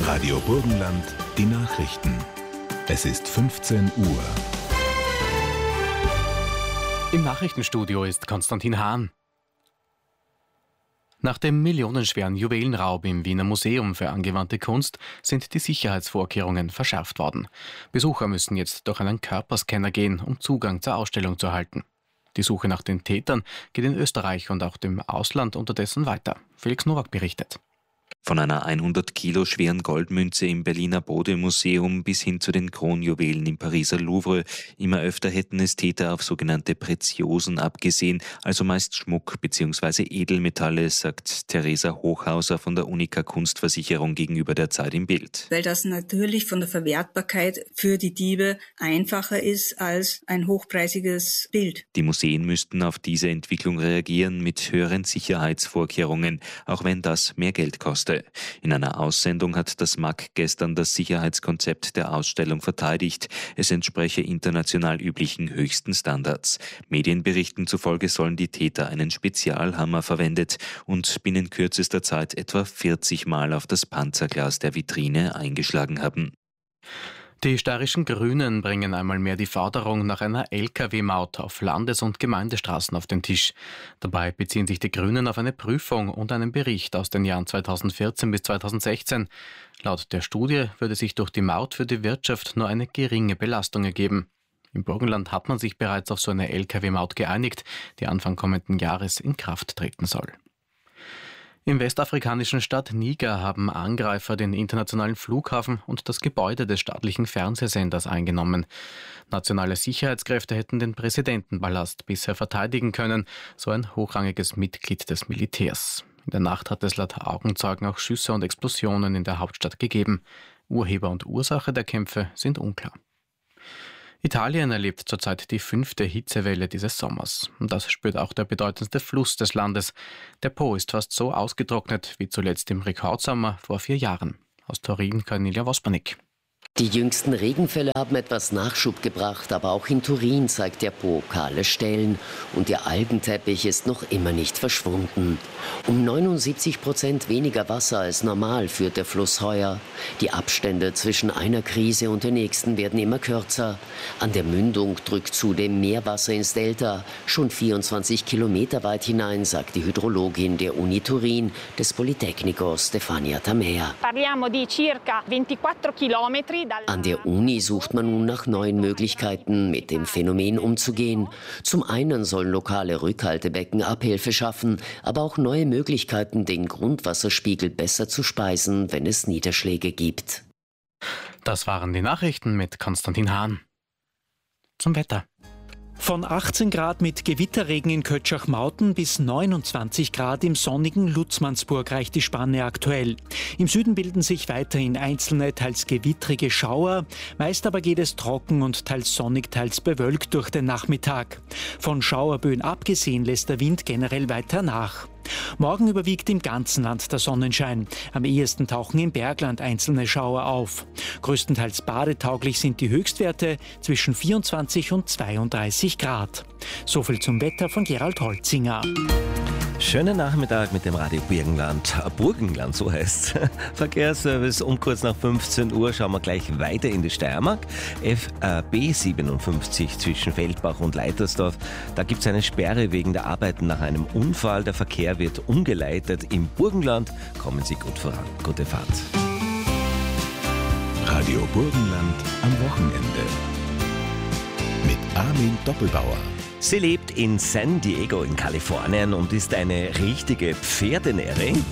Radio Burgenland, die Nachrichten. Es ist 15 Uhr. Im Nachrichtenstudio ist Konstantin Hahn. Nach dem millionenschweren Juwelenraub im Wiener Museum für angewandte Kunst sind die Sicherheitsvorkehrungen verschärft worden. Besucher müssen jetzt durch einen Körperscanner gehen, um Zugang zur Ausstellung zu erhalten. Die Suche nach den Tätern geht in Österreich und auch dem Ausland unterdessen weiter. Felix Nowak berichtet. Von einer 100 Kilo schweren Goldmünze im Berliner Bode-Museum bis hin zu den Kronjuwelen im Pariser Louvre. Immer öfter hätten es Täter auf sogenannte Preziosen abgesehen, also meist Schmuck bzw. Edelmetalle, sagt Theresa Hochhauser von der Unica Kunstversicherung gegenüber der Zeit im Bild. Weil das natürlich von der Verwertbarkeit für die Diebe einfacher ist als ein hochpreisiges Bild. Die Museen müssten auf diese Entwicklung reagieren mit höheren Sicherheitsvorkehrungen, auch wenn das mehr Geld kostet. In einer Aussendung hat das MAK gestern das Sicherheitskonzept der Ausstellung verteidigt. Es entspreche international üblichen höchsten Standards. Medienberichten zufolge sollen die Täter einen Spezialhammer verwendet und binnen kürzester Zeit etwa 40 Mal auf das Panzerglas der Vitrine eingeschlagen haben. Die steirischen Grünen bringen einmal mehr die Forderung nach einer Lkw-Maut auf Landes- und Gemeindestraßen auf den Tisch. Dabei beziehen sich die Grünen auf eine Prüfung und einen Bericht aus den Jahren 2014 bis 2016. Laut der Studie würde sich durch die Maut für die Wirtschaft nur eine geringe Belastung ergeben. Im Burgenland hat man sich bereits auf so eine Lkw-Maut geeinigt, die Anfang kommenden Jahres in Kraft treten soll. Im westafrikanischen Staat Niger haben Angreifer den internationalen Flughafen und das Gebäude des staatlichen Fernsehsenders eingenommen. Nationale Sicherheitskräfte hätten den Präsidentenpalast bisher verteidigen können, so ein hochrangiges Mitglied des Militärs. In der Nacht hat es laut Augenzeugen auch Schüsse und Explosionen in der Hauptstadt gegeben. Urheber und Ursache der Kämpfe sind unklar. Italien erlebt zurzeit die 5. Hitzewelle dieses Sommers. Und das spürt auch der bedeutendste Fluss des Landes. Der Po ist fast so ausgetrocknet wie zuletzt im Rekordsommer vor 4 Jahren. Aus Turin, Cornelia Wospanik. Die jüngsten Regenfälle haben etwas Nachschub gebracht, aber auch in Turin zeigt der Po kahle Stellen und der Algenteppich ist noch immer nicht verschwunden. Um 79% weniger Wasser als normal führt der Fluss heuer. Die Abstände zwischen einer Krise und der nächsten werden immer kürzer. An der Mündung drückt zudem mehr Wasser ins Delta, schon 24 Kilometer weit hinein, sagt die Hydrologin der Uni Turin des Politecnico Stefania Tamea. Parliamo di circa 24 Kilometri. An der Uni sucht man nun nach neuen Möglichkeiten, mit dem Phänomen umzugehen. Zum einen sollen lokale Rückhaltebecken Abhilfe schaffen, aber auch neue Möglichkeiten, den Grundwasserspiegel besser zu speisen, wenn es Niederschläge gibt. Das waren die Nachrichten mit Konstantin Hahn. Zum Wetter. Von 18 Grad mit Gewitterregen in Kötschach-Mauten bis 29 Grad im sonnigen Lutzmannsburg reicht die Spanne aktuell. Im Süden bilden sich weiterhin einzelne, teils gewittrige Schauer. Meist aber geht es trocken und teils sonnig, teils bewölkt durch den Nachmittag. Von Schauerböen abgesehen lässt der Wind generell weiter nach. Morgen überwiegt im ganzen Land der Sonnenschein. Am ehesten tauchen im Bergland einzelne Schauer auf. Größtenteils badetauglich sind die Höchstwerte zwischen 24 und 32 Grad. Soviel zum Wetter von Gerald Holzinger. Schönen Nachmittag mit dem Radio Burgenland. Burgenland, so heißt es. Verkehrsservice um kurz nach 15 Uhr. Schauen wir gleich weiter in die Steiermark. B57 zwischen Feldbach und Leitersdorf. Da gibt es eine Sperre wegen der Arbeiten nach einem Unfall. Der Verkehr wird umgeleitet. Im Burgenland kommen Sie gut voran. Gute Fahrt. Radio Burgenland am Wochenende. Mit Armin Doppelbauer. Sie lebt in San Diego in Kalifornien und ist eine richtige Pferdenärrin.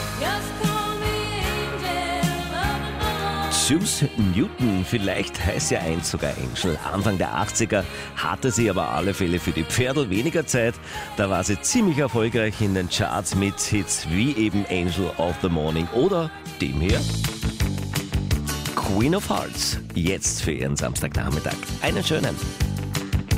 Suze Newton, vielleicht heißt ja eins sogar Angel. Anfang der 80er hatte sie aber alle Fälle für die Pferdl weniger Zeit. Da war sie ziemlich erfolgreich in den Charts mit Hits wie eben Angel of the Morning oder dem hier Queen of Hearts. Jetzt für Ihren Samstagnachmittag. Einen schönen.